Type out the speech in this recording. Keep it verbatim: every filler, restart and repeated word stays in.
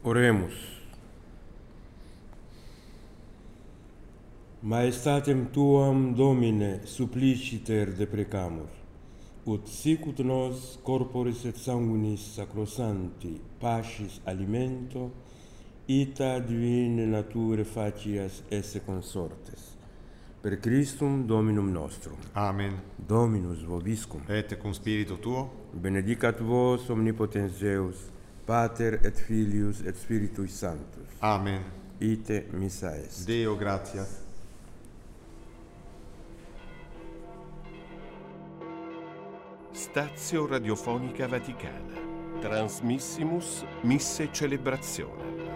Oremus. Maestatem tuam, Domine, suppliciter deprecamur, ut sicut nos corporis et sanguinis sacrosanti pacis alimento, ita divine nature facias esse consortes. Per Christum Dominum nostrum. Amen. Dominus vobiscum. Et cum spiritu tuo. Benedicat vos omnipotens Deus, Pater et Filius et Spiritui Sanctus. Amen. Ite missa est. Deo gratias. Stazio Radiofonica Vaticana. Transmissimus Misse Celebrazione.